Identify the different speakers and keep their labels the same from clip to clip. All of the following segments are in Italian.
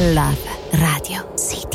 Speaker 1: Love Radio City.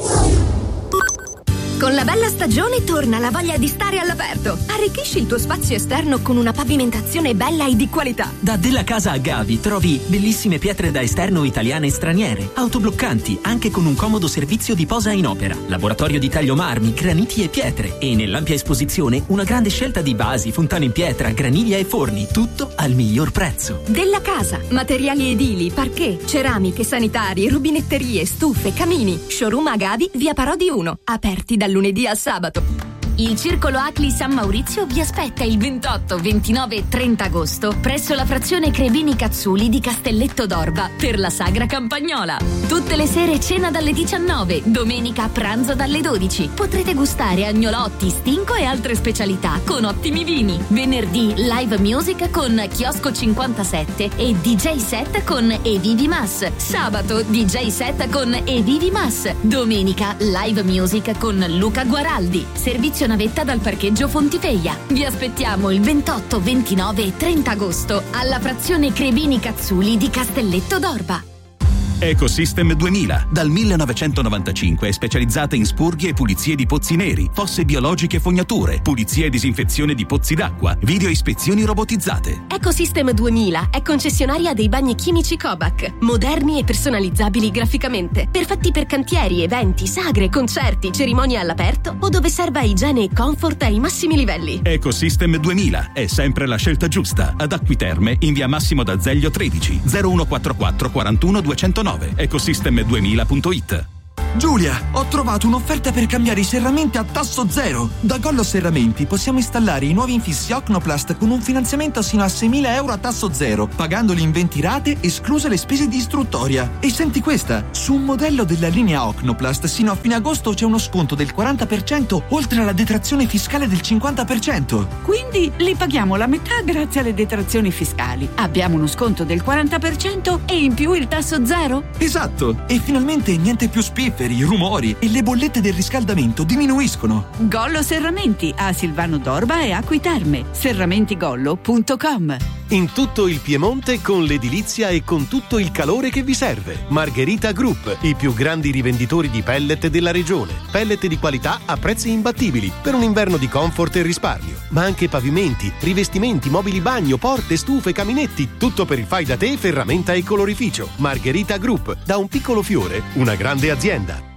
Speaker 2: Con la bella stagione torna la voglia di stare all'aperto. Arricchisci il tuo spazio esterno con una pavimentazione bella e di qualità.
Speaker 3: Da Della Casa a Gavi trovi bellissime pietre da esterno italiane e straniere, autobloccanti anche con un comodo servizio di posa in opera, laboratorio di taglio marmi, graniti e pietre e nell'ampia esposizione una grande scelta di basi, fontane in pietra, graniglia e forni, tutto al miglior prezzo.
Speaker 2: Della Casa, materiali edili, parquet, ceramiche, sanitari, rubinetterie, stufe, camini. Showroom a Gavi, via Parodi 1, aperti dal lunedì al sabato.
Speaker 4: Il Circolo Acli San Maurizio vi aspetta il 28, 29 e 30 agosto presso la frazione Crebini Cazzuli di Castelletto d'Orba per la Sagra Campagnola. Tutte le sere cena dalle 19, domenica pranzo dalle 12. Potrete gustare agnolotti, stinco e altre specialità con ottimi vini. Venerdì live music con Chiosco 57 e DJ set con Evivi Mass. Sabato DJ set con Evivi Mass. Domenica live music con Luca Guaraldi. Servizio navetta dal parcheggio Fontifeia. Vi aspettiamo il 28, 29 e 30 agosto alla frazione Crebini Cazzuli di Castelletto d'Orba.
Speaker 5: Ecosystem 2000, dal 1995 è specializzata in spurghe e pulizie di pozzi neri, fosse biologiche e fognature, pulizia e disinfezione di pozzi d'acqua, video ispezioni robotizzate.
Speaker 6: Ecosystem 2000 è concessionaria dei bagni chimici Kobac, moderni e personalizzabili graficamente, perfetti per cantieri, eventi, sagre, concerti, cerimonie all'aperto o dove serva igiene e comfort ai massimi livelli.
Speaker 5: Ecosystem 2000 è sempre la scelta giusta. Ad Acquiterme in via Massimo d'Azeglio 13 0144 41 209. Ecosystem2000.it.
Speaker 7: Giulia, ho trovato un'offerta per cambiare i serramenti a tasso zero. Da Gollo Serramenti possiamo installare i nuovi infissi Ocnoplast con un finanziamento sino a 6.000 euro a tasso zero, pagandoli in 20 rate, escluse le spese di istruttoria. E senti questa, su un modello della linea Ocnoplast sino a fine agosto c'è uno sconto del 40% oltre alla detrazione fiscale del 50%.
Speaker 8: Quindi li paghiamo la metà grazie alle detrazioni fiscali. Abbiamo uno sconto del 40% e in più il tasso zero?
Speaker 7: Esatto, e finalmente niente più spifferi, rumori e le bollette del riscaldamento diminuiscono.
Speaker 8: Gollo Serramenti a Silvano d'Orba e Acquiterme. serramentigollo.com.
Speaker 9: In tutto il Piemonte con l'edilizia e con tutto il calore che vi serve. Margherita Group, i più grandi rivenditori di pellet della regione. Pellet di qualità a prezzi imbattibili per un inverno di comfort e risparmio. Ma anche pavimenti, rivestimenti, mobili bagno, porte, stufe, caminetti, tutto per il fai da te, ferramenta e colorificio. Margherita Group, da un piccolo fiore, una grande azienda.